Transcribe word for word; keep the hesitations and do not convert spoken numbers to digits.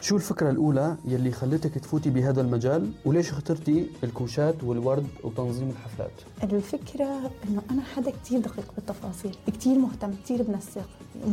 شو الفكرة الأولى يلي خلتك تفوتي بهذا المجال، وليش اخترتي الكوشات والورد وتنظيم الحفلات؟ الفكرة إنه أنا حدا كتير دقيق بالتفاصيل، كتير مهتم، كتير بنسق.